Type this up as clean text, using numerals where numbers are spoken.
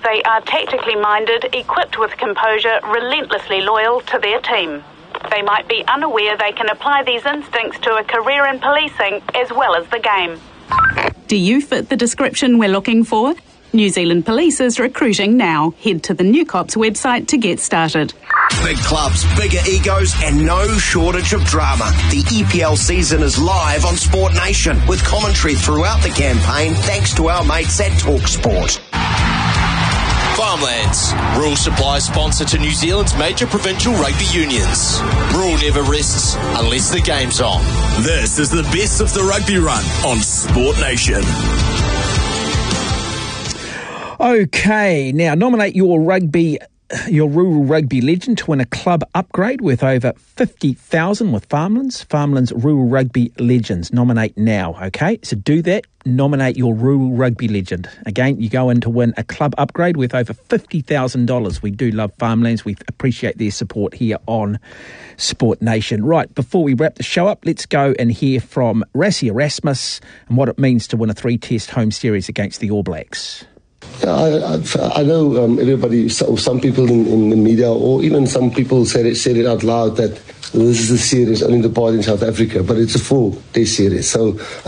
They are tactically minded, equipped with composure, relentlessly loyal to their team. They might be unaware they can apply these instincts to a career in policing as well as the game. Do you fit the description we're looking for? New Zealand Police is recruiting now. Head to the New Cops website to get started. Big clubs, bigger egos, and no shortage of drama. The EPL season is live on Sport Nation with commentary throughout the campaign thanks to our mates at TalkSport. Farmlands, rural supply sponsor to New Zealand's major provincial rugby unions. Rural never rests unless the game's on. This is the best of the rugby run on Sport Nation. Okay, now nominate your rural rugby legend to win a club upgrade worth over $50,000 with Farmlands. Farmlands Rural Rugby Legends. Nominate now, okay? So do that. Nominate your rural rugby legend. Again, you go in to win a club upgrade worth over $50,000. We do love Farmlands. We appreciate their support here on Sport Nation. Right, before we wrap the show up, let's go and hear from Rassie Erasmus and what it means to win a 3-test home series against the All Blacks. Yeah, I know everybody, some people in the media, or even some people said it out loud that this is a series only the part in South Africa, but it's a full-test series. So